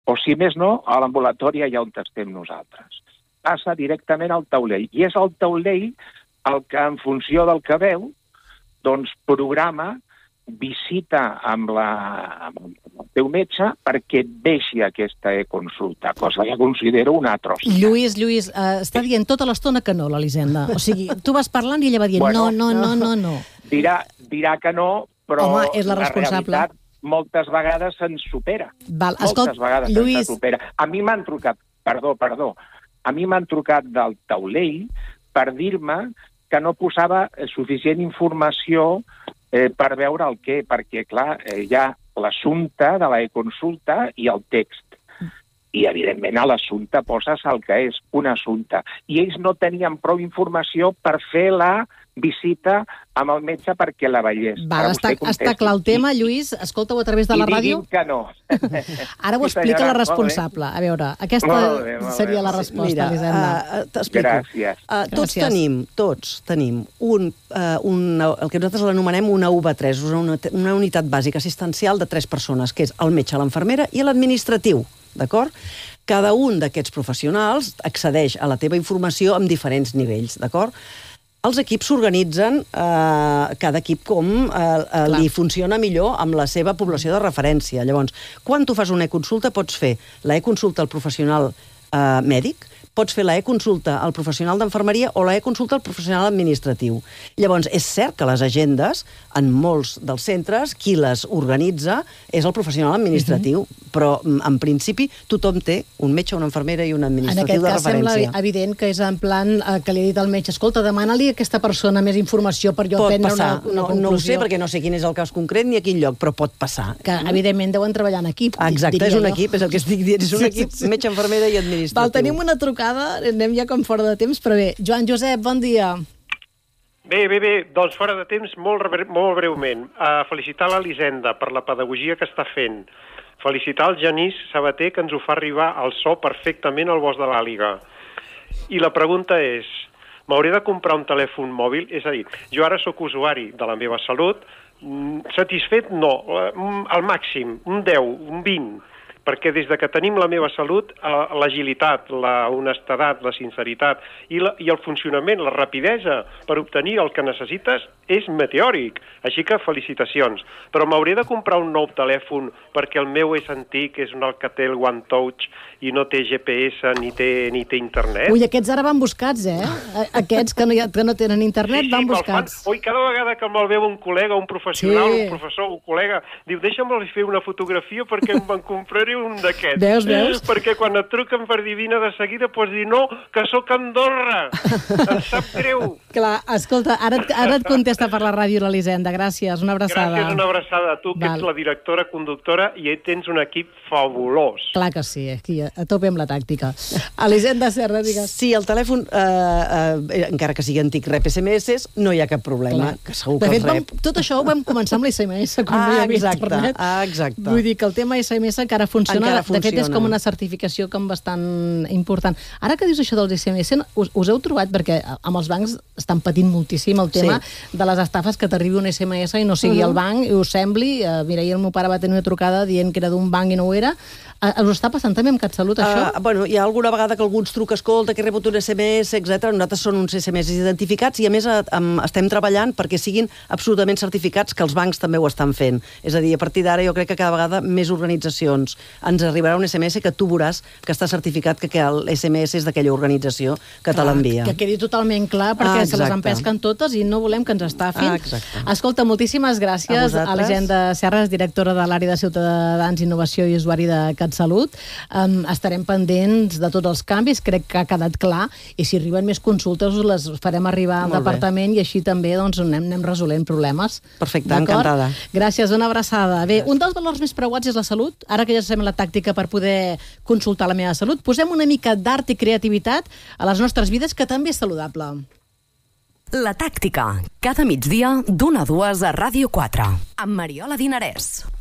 o si més no, a l'ambulatori allà on estem nosaltres. Passa directament al taulell. I és el taulell el que, en funció del que veu, doncs programa visita amb el teu metge perquè et deixi aquesta e-consulta, cosa que considero una atrocitat. Lluís, està dient tota l'estona que no, l'Elisenda. O sigui, tu vas parlant i ella va dient no. Dirà que no, però home, és la responsable. Realitat moltes vegades se'ns supera. Lluís... A mi m'han trucat, perdó, a mi m'han trucat del taulell per dir-me que no posava suficient informació per veure el què, perquè, clar, hi ha l'assumpte de l'e-consulta i el text. I, evidentment, a l'assumpte poses el que és un assumpte. I ells no tenien prou informació per fer la visita amb el metge perquè la veiés. Està clar el tema, Lluís. Escolta-ho a través de la ràdio. I diguin que no. Ara ho explica la responsable. A veure, aquesta seria la resposta, Elisenda. T'explico. Gràcies. Tots tenim el que nosaltres l'anomenem una UB3, una unitat bàsica assistencial de 3 persones, que és el metge, l'infermera i l'administratiu. D'acord? Cada un d'aquests professionals accedeix a la teva informació amb diferents nivells, d'acord? Els equips s'organitzen, cada equip com li funciona millor amb la seva població de referència. Llavors, quan tu fas una e-consulta, pots fer la e-consulta al professional mèdic, pots fer la e-consulta al professional d'enfermeria o la e-consulta al professional administratiu. Llavors, és cert que les agendes, en molts dels centres, qui les organitza és el professional administratiu, però en principi tothom té un metge, una infermera i un administratiu de referència. En aquest cas sembla evident que és en plan que li ha dit al metge, escolta, demana-li a aquesta persona més informació per jo prendre una conclusió. No ho sé, perquè no sé quin és el cas concret ni a quin lloc, però pot passar. Que, evidentment, deuen treballar en equip. Exacte, és un equip, és el que estic dient, és un equip metge, infermera i administratiu. Val, tenim una trucada, anem ja com fora de temps, però bé, Joan Josep, bon dia. Bé, doncs fora de temps, molt breument. Felicitar l'Elisenda per la pedagogia que està fent. Felicitar el Genís Sabater, que ens ho fa arribar al so perfectament al bosc de l'Àliga. I la pregunta és, m'hauré de comprar un telèfon mòbil? És a dir, jo ara sóc usuari de la meva salut, satisfet no, al màxim, un 10, un 20, perquè des que tenim la meva salut, l'agilitat, la honestedat, la sinceritat i el funcionament, la rapidesa per obtenir el que necessites és meteòric. Així que felicitacions. Però m'hauré de comprar un nou telèfon perquè el meu és antic, és un Alcatel One Touch i no té GPS ni té internet? Ui, aquests ara van buscats, Aquests que no tenen internet van buscats. Ui, cada vegada que me'l veu un col·lega, un professional, un professor, un col·lega, diu, deixa'm fer una fotografia perquè em compraré un d'aquests. Veus? Perquè quan et truquen per divina de seguida pots dir no, que sóc a Andorra. Em sap greu. Clar, escolta, ara et contesta per la ràdio l'Elisenda. Gràcies, una abraçada. Gràcies, una abraçada a tu, que ets la directora, conductora, i tens un equip fabulós. Clar que sí, aquí a tope amb la tàctica. Elisenda Serra, digues. Sí, el telèfon, encara que sigui antic, rep SMS, no hi ha cap problema, que segur que els rep. Tot això ho vam començar amb l'SMS, quan no hi havia internet. Exacte. Vull dir que el tema SMS encara funciona. De fet, és com una certificació bastant important. Ara que dius això dels SMS, us heu trobat, perquè amb els bancs estan patint moltíssim el tema de les estafes, que t'arribi un SMS i no sigui el banc, i us sembli, mira, ahir el meu pare va tenir una trucada dient que era d'un banc i no ho era. Us està passant també amb CatSalut, això? Bueno, hi ha alguna vegada que algú ens truca, escolta, que he rebut un SMS, etc. Nosaltres són uns SMS identificats i, a més, estem treballant perquè siguin absolutament certificats, que els bancs també ho estan fent. És a dir, a partir d'ara jo crec que cada vegada més organitzacions ens arribarà un SMS que tu veuràs que està certificat que el SMS és d'aquella organització que te l'envia. Que quedi totalment clar, perquè se les empesquen totes i no volem que ens estafin. Escolta, moltíssimes gràcies a l'Elisenda Serra, directora de l'àrea de Ciutadans, Innovació i Usuari de CatSalut. Estarem pendents de tots els canvis, crec que ha quedat clar, i si arriben més consultes us les farem arribar al departament i així també anem resolent problemes. Perfecte, encantada. Gràcies, una abraçada. Bé, un dels valors més preuats és la salut. Ara que ja sabem la tàctica per poder consultar la meva salut, posem una mica d'art i creativitat a les nostres vides, que també és saludable. La tàctica, cada migdia d'1 a 2 a Ràdio 4, amb Mariola Dinarès.